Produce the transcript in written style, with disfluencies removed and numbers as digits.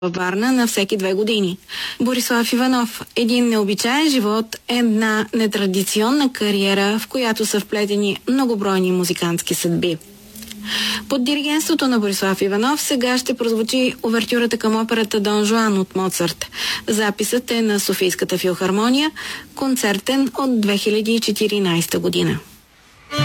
във Варна на всеки 2 години. Борислав Иванов – един необичаен живот, една нетрадиционна кариера, в която са вплетени многобройни музикантски съдби. Под диригентството на Борислав Иванов сега ще прозвучи увертюрата към операта Дон Жуан от Моцарт. Записът е на Софийската филхармония, концертен от 2014 година.